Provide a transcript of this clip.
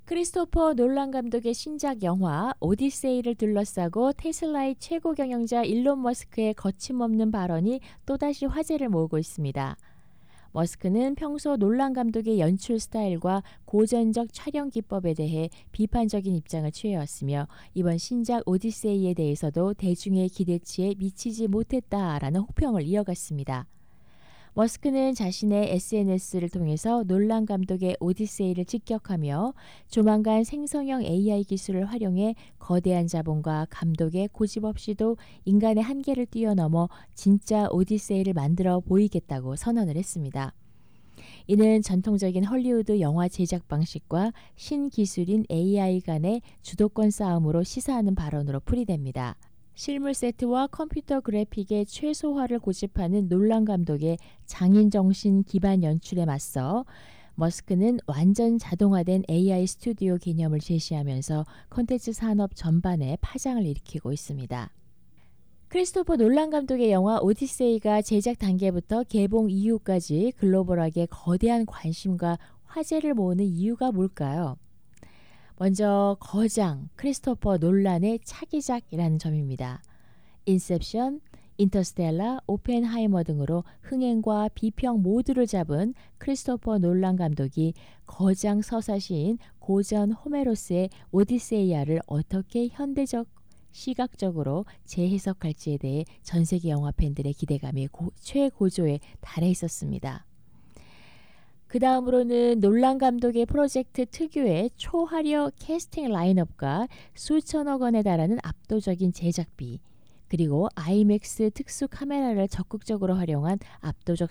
크리스토퍼 놀란 감독의 신작 영화 오디세이를 둘러싸고 테슬라의 최고 경영자 일론 머스크의 거침없는 발언이 또다시 화제를 모으고 있습니다. 머스크는 평소 놀란 감독의 연출 스타일과 고전적 촬영 기법에 대해 비판적인 입장을 취해왔으며 이번 신작 오디세이에 대해서도 대중의 기대치에 미치지 못했다라는 혹평을 이어갔습니다. 머스크는 자신의 SNS를 통해서 놀란 감독의 오디세이를 직격하며 조만간 생성형 AI 기술을 활용해 거대한 자본과 감독의 고집 없이도 인간의 한계를 뛰어넘어 진짜 오디세이를 만들어 보이겠다고 선언을 했습니다. 이는 전통적인 헐리우드 영화 제작 방식과 신기술인 AI 간의 주도권 싸움으로 시사하는 발언으로 풀이됩니다. 실물 세트와 컴퓨터 그래픽의 최소화를 고집하는 놀란 감독의 장인정신 기반 연출에 맞서 머스크는 완전 자동화된 AI 스튜디오 개념을 제시하면서 콘텐츠 산업 전반에 파장을 일으키고 있습니다. 크리스토퍼 놀란 감독의 영화 오디세이가 제작 단계부터 개봉 이후까지 글로벌하게 거대한 관심과 화제를 모으는 이유가 뭘까요? 먼저 거장 크리스토퍼 놀란의 차기작이라는 점입니다. 인셉션, 인터스텔라, 오펜하이머 등으로 흥행과 비평 모두를 잡은 크리스토퍼 놀란 감독이 거장 서사시인 고전 호메로스의 오디세이아를 어떻게 현대적 시각적으로 재해석할지에 대해 전 세계 영화 팬들의 기대감이 최고조에 달해 있었습니다. 그 다음으로는 놀란 감독의 프로젝트 특유의 초화려 캐스팅 라인업과 수천억 원에 달하는 압도적인 제작비, 그리고 아이맥스 특수 카메라를 적극적으로 활용한 압도적